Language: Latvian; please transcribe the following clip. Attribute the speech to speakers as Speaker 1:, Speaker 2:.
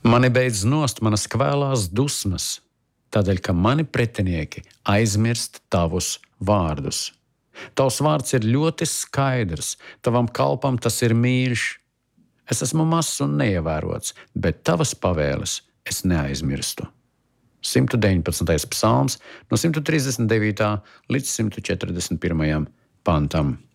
Speaker 1: Mani beidz nost manas kvēlās dusmas, tādēļ, ka mani pretinieki aizmirst tavus vārdus. Tavs vārds ir ļoti skaidrs, tavam kalpam tas ir mīļš. Es esmu mazs un neievērots, bet tavas pavēles es neaizmirstu. 119. psalms no 139. līdz 141. pantam.